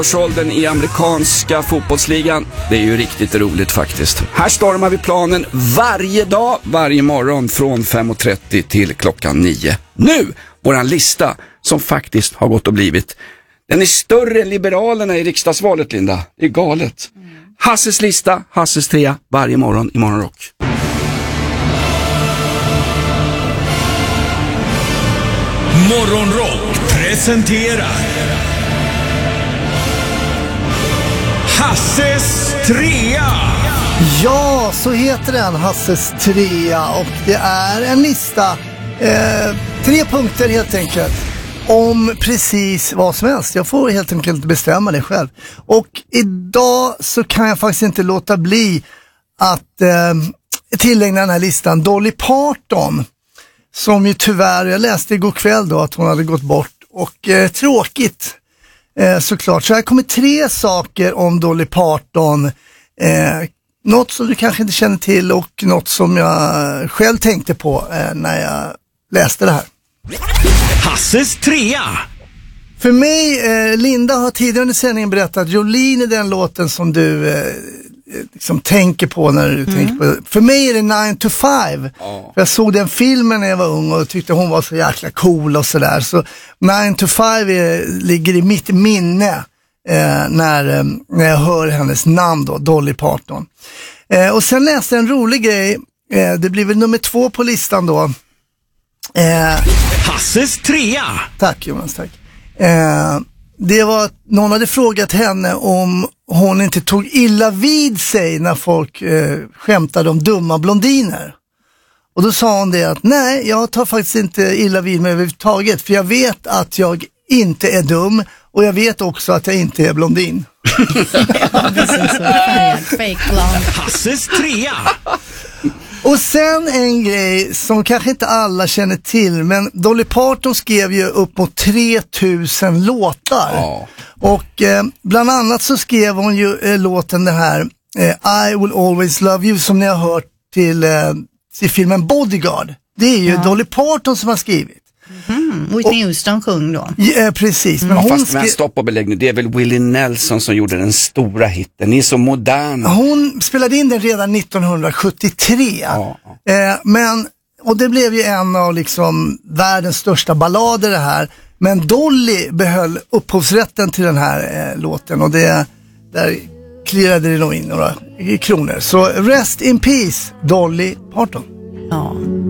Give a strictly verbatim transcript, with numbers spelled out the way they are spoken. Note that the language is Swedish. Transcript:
årsåldern i amerikanska fotbollsligan. Det är ju riktigt roligt faktiskt. Här stormar vi planen varje dag, varje morgon från fem och trettio till klockan nio. Nu, våran lista som faktiskt har gått och blivit. Den är större än Liberalerna i riksdagsvalet, Linda. Det är galet. Hasses lista, Hasses trea, varje morgon i Morgonrock. Morgonrock presenterar Hasses trea. Ja, så heter den, Hasses trea. Och det är en lista, eh, tre punkter helt enkelt, om precis vad som helst. Jag får helt enkelt bestämma det själv. Och idag så kan jag faktiskt inte låta bli att eh, tillägna den här listan Dolly Parton, som ju tyvärr, jag läste igår kväll då att hon hade gått bort, och eh, tråkigt eh, såklart. Så här kommer tre saker om Dolly Parton, eh, något som du kanske inte känner till och något som jag själv tänkte på eh, när jag läste det här. Hasses trea. För mig, eh, Linda har tidigare under sändningen berättat att Jolene är den låten som du eh, liksom tänker på när du mm. tänker på. För mig är det nine to five. Oh. För jag såg den filmen när jag var ung och tyckte hon var så jäkla cool och sådär. Så nine to five är, ligger i mitt minne eh, när, eh, när jag hör hennes namn då, Dolly Parton. Eh, och sen läste jag en rolig grej. Eh, det blir väl nummer två på listan då. Eh, Hasses trea. Tack Jonas, tack. Eh, det var att någon hade frågat henne om hon inte tog illa vid sig när folk eh, skämtade om dumma blondiner. Och då sa hon det att nej, jag tar faktiskt inte illa vid mig överhuvudtaget, för jag vet att jag inte är dum och jag vet också att jag inte är blondin. Hasses trea. Och sen en grej som kanske inte alla känner till, men Dolly Parton skrev ju upp mot tre tusen låtar. Oh. Och eh, bland annat så skrev hon ju eh, låten den här eh, I Will Always Love You, som ni har hört till, eh, till filmen Bodyguard. Det är ju ja. Dolly Parton som har skrivit. Mm, Whitney Houston sjöng då. Ja, precis. Men mm. hon Fast med skri- stopp och beläggning, det är väl Willie Nelson som gjorde den stora hitten. Ni är så moderna. Hon spelade in den redan nittonhundrasjuttiotre. Ja. Eh, men, och det blev ju en av liksom världens största ballader det här. Men Dolly behöll upphovsrätten till den här eh, låten, och det, där klirrade det nog in några kronor. Så rest in peace, Dolly Parton. Ja.